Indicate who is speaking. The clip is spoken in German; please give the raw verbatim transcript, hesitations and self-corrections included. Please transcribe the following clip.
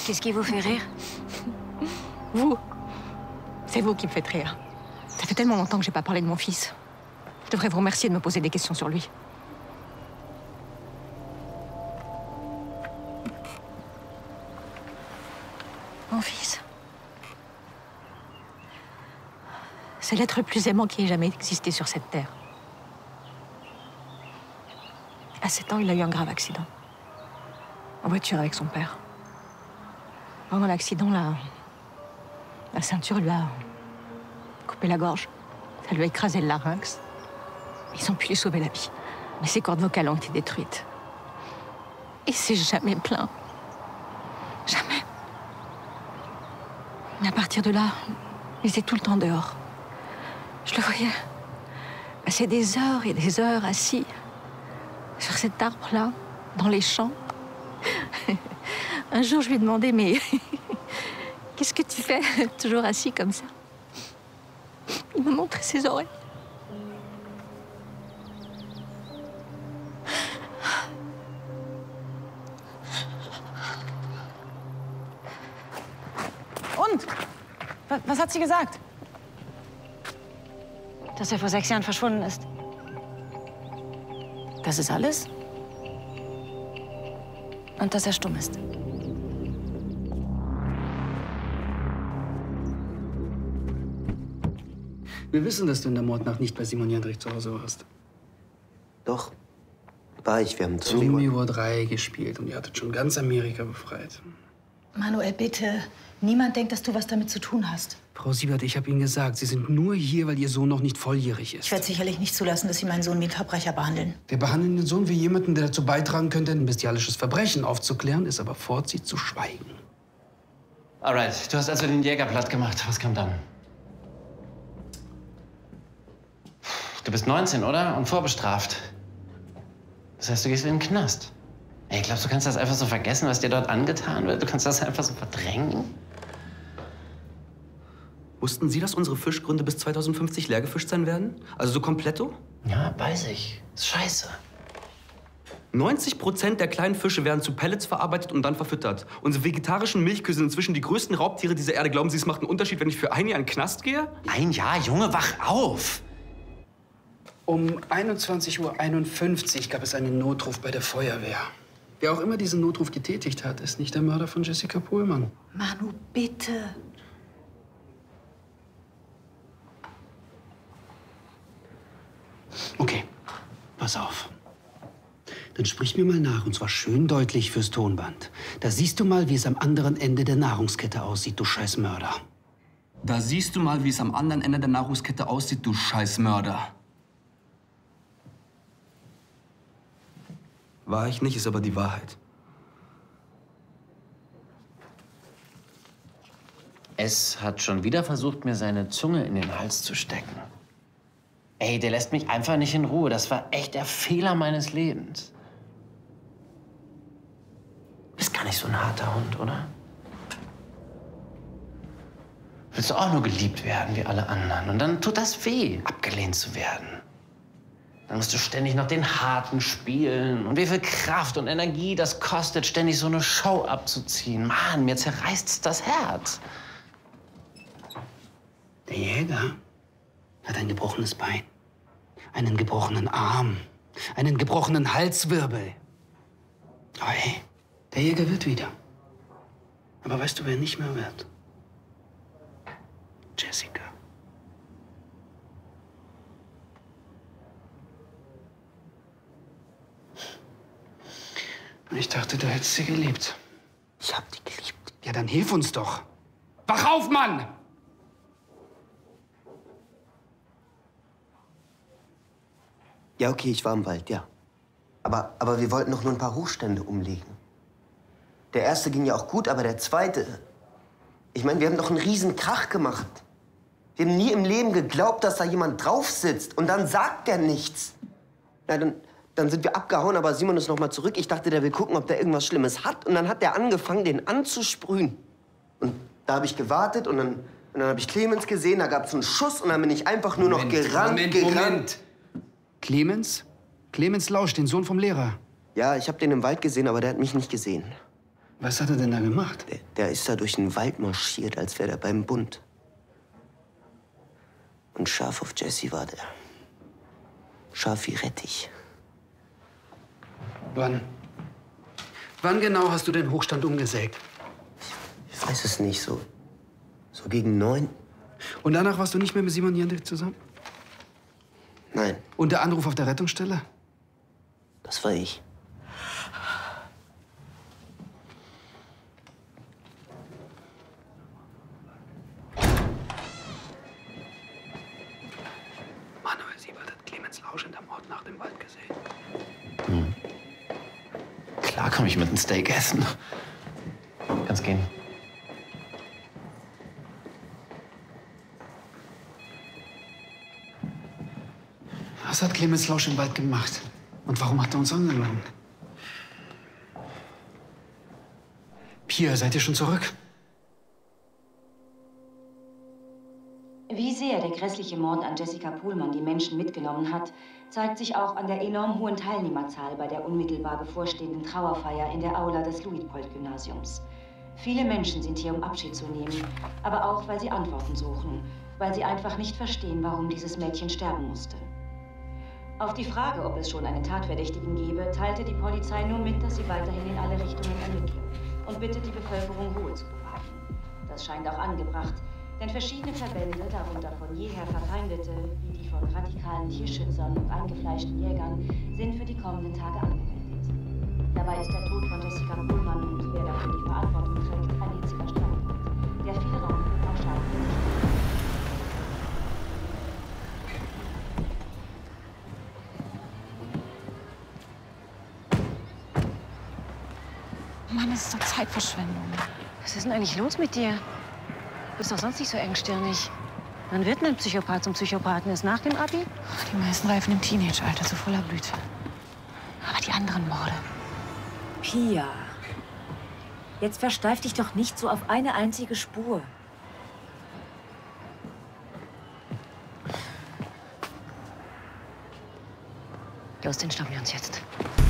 Speaker 1: Qu'est-ce qui vous fait rire?
Speaker 2: Vous. C'est vous qui me faites rire. Ça fait tellement longtemps que j'ai pas parlé de mon fils. Je devrais vous remercier de me poser des questions sur lui. Mon fils. C'est l'être le plus aimant qui ait jamais existé sur cette terre. À sept ans, il a eu un grave accident. En voiture avec son père. Pendant l'accident, la... la ceinture lui a coupé la gorge. Ça lui a écrasé le larynx. Ils ont pu lui sauver la vie. Mais ses cordes vocales ont été détruites. Il s'est jamais plaint. Jamais. Mais à partir de là, il était tout le temps dehors. Je le voyais passer des heures et des heures assis sur cet arbre-là, dans les champs. Un jour, je lui ai demandé, mais qu'est-ce que tu fais, toujours assis comme ça? Il m'a montré ses oreilles.
Speaker 3: Und? Was hat sie gesagt?
Speaker 1: Dass er vor sechs Jahren verschwunden ist.
Speaker 3: Das ist alles?
Speaker 1: Und dass er stumm ist.
Speaker 4: Wir wissen, dass du in der Mordnacht nicht bei Simon Jandrich zu Hause warst.
Speaker 5: Doch, war ich. Wir haben
Speaker 4: Zombie War drei gespielt und ihr hattet schon ganz Amerika befreit.
Speaker 6: Manuel, bitte. Niemand denkt, dass du was damit zu tun hast.
Speaker 4: Frau Siebert, ich habe Ihnen gesagt, Sie sind nur hier, weil Ihr Sohn noch nicht volljährig ist.
Speaker 6: Ich werde sicherlich nicht zulassen, dass Sie meinen Sohn wie einen Verbrecher behandeln.
Speaker 4: Wir behandeln den Sohn wie jemanden, der dazu beitragen könnte, ein bestialisches Verbrechen aufzuklären, es aber vorzieht zu schweigen.
Speaker 7: Alright, du hast also den Jäger platt gemacht. Was kam dann? Du bist neunzehn, oder? Und vorbestraft. Das heißt, du gehst in den Knast. Ey, glaubst du, kannst das einfach so vergessen, was dir dort angetan wird? Du kannst das einfach so verdrängen?
Speaker 8: Wussten Sie, dass unsere Fischgründe bis zweitausendfünfzig leer gefischt sein werden? Also so kompletto?
Speaker 7: Ja, weiß ich. Ist scheiße.
Speaker 8: neunzig Prozent der kleinen Fische werden zu Pellets verarbeitet und dann verfüttert. Unsere vegetarischen Milchkühe sind inzwischen die größten Raubtiere dieser Erde. Glauben Sie, es macht einen Unterschied, wenn ich für ein Jahr in den Knast gehe?
Speaker 7: Ein Jahr? Junge, wach auf!
Speaker 4: Um einundzwanzig Uhr einundfünfzig gab es einen Notruf bei der Feuerwehr. Wer auch immer diesen Notruf getätigt hat, ist nicht der Mörder von Jessica Pohlmann.
Speaker 6: Manu, bitte.
Speaker 4: Okay, pass auf. Dann sprich mir mal nach, und zwar schön deutlich fürs Tonband. Da siehst du mal, wie es am anderen Ende der Nahrungskette aussieht, du Scheißmörder.
Speaker 8: Da siehst du mal, wie es am anderen Ende der Nahrungskette aussieht, du Scheißmörder. War ich nicht, ist aber die Wahrheit.
Speaker 7: Es hat schon wieder versucht, mir seine Zunge in den Hals zu stecken. Ey, der lässt mich einfach nicht in Ruhe. Das war echt der Fehler meines Lebens. Bist gar nicht so ein harter Hund, oder? Willst du auch nur geliebt werden wie alle anderen? Und dann tut das weh, abgelehnt zu werden. Dann musst du ständig noch den Harten spielen. Und wie viel Kraft und Energie das kostet, ständig so eine Show abzuziehen. Mann, mir zerreißt's das Herz.
Speaker 4: Der Jäger hat ein gebrochenes Bein, einen gebrochenen Arm, einen gebrochenen Halswirbel. Aber hey, der Jäger wird wieder. Aber weißt du, wer nicht mehr wird? Jessica. Ich dachte, du hättest sie geliebt.
Speaker 5: Ich hab die geliebt.
Speaker 4: Ja, dann hilf uns doch. Wach auf, Mann!
Speaker 5: Ja, okay, ich war im Wald, ja. Aber, aber wir wollten doch nur ein paar Hochstände umlegen. Der erste ging ja auch gut, aber der zweite... Ich meine, wir haben doch einen riesen Krach gemacht. Wir haben nie im Leben geglaubt, dass da jemand drauf sitzt. Und dann sagt der nichts. Na, dann, dann sind wir abgehauen, aber Simon ist noch mal zurück. Ich dachte, der will gucken, ob der irgendwas Schlimmes hat. Und dann hat der angefangen, den anzusprühen. Und da habe ich gewartet und dann, und dann habe ich Clemens gesehen. Da gab es einen Schuss und dann bin ich einfach nur
Speaker 4: Moment,
Speaker 5: noch gerannt,
Speaker 4: Moment,
Speaker 5: gerannt.
Speaker 4: Moment. Clemens? Clemens Lausch, den Sohn vom Lehrer.
Speaker 5: Ja, ich habe den im Wald gesehen, aber der hat mich nicht gesehen.
Speaker 4: Was hat er denn da gemacht?
Speaker 5: Der, der ist da durch den Wald marschiert, als wäre er beim Bund. Und scharf auf Jesse war der. Scharf wie Rettich.
Speaker 4: Wann? Wann genau hast du den Hochstand umgesägt?
Speaker 5: Ich weiß es nicht, so. So gegen neun?
Speaker 4: Und danach warst du nicht mehr mit Simon Jendrik zusammen?
Speaker 5: Nein.
Speaker 4: Und der Anruf auf der Rettungsstelle?
Speaker 5: Das war ich.
Speaker 4: Manuel Siebert hat Clemens Lauschend am Ort nach dem Wald gesehen.
Speaker 7: Hm. Klar komme ich mit einem Steak essen. Kann's gehen.
Speaker 4: Was hat Clemens Lausch im Wald gemacht? Und warum hat er uns angelogen? Pia, seid ihr schon zurück?
Speaker 9: Wie sehr der grässliche Mord an Jessica Pohlmann die Menschen mitgenommen hat, zeigt sich auch an der enorm hohen Teilnehmerzahl bei der unmittelbar bevorstehenden Trauerfeier in der Aula des Luitpold-Gymnasiums. Viele Menschen sind hier, um Abschied zu nehmen, aber auch, weil sie Antworten suchen, weil sie einfach nicht verstehen, warum dieses Mädchen sterben musste. Auf die Frage, ob es schon einen Tatverdächtigen gebe, teilte die Polizei nur mit, dass sie weiterhin in alle Richtungen ermittle und bittet die Bevölkerung, Ruhe zu bewahren. Das scheint auch angebracht, denn verschiedene Verbände, darunter von jeher Verfeindete, wie die von radikalen Tierschützern und eingefleischten Jägern, sind für die kommenden Tage angemeldet. Dabei ist der Tod von Jessica Pohlmann und wer dafür die Verantwortung trägt, ein hitziger Streitpunkt, der viel Raum für pauschale Berichte.
Speaker 2: Mann, das ist doch Zeitverschwendung.
Speaker 1: Was ist denn eigentlich los mit dir? Du bist doch sonst nicht so engstirnig. Wann wird denn ein Psychopath zum Psychopathen? Ist nach dem Abi?
Speaker 2: Die meisten reifen im Teenage-Alter zu voller Blüte. Aber die anderen Morde.
Speaker 10: Pia, jetzt versteif dich doch nicht so auf eine einzige Spur.
Speaker 1: Los, den schnappen wir uns jetzt.